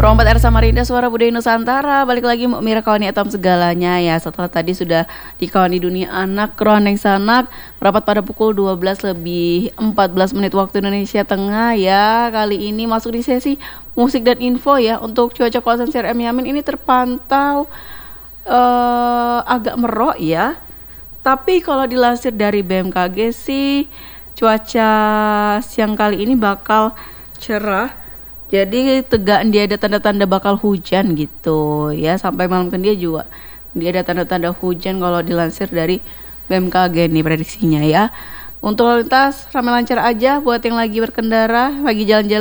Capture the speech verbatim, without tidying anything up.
Rompat R Samarinda, suara budaya Nusantara. Balik lagi Mira kawani atom segalanya ya. Setelah tadi sudah dikawani dunia anak, Kroaneng Sanak, merapat pada pukul dua belas lebih empat belas menit waktu Indonesia Tengah ya. Kali ini masuk di sesi musik dan info ya. Untuk cuaca kawasan C R M Yamin ini terpantau uh, agak merok ya. Tapi kalau dilansir dari B M K G sih cuaca siang kali ini bakal cerah. Jadi tegaan dia ada tanda-tanda bakal hujan gitu ya. Sampai malam kan dia juga dia ada tanda-tanda hujan kalau dilansir dari B M K G nih prediksinya ya. Untuk lalu lintas ramai lancar aja buat yang lagi berkendara, lagi jalan-jalan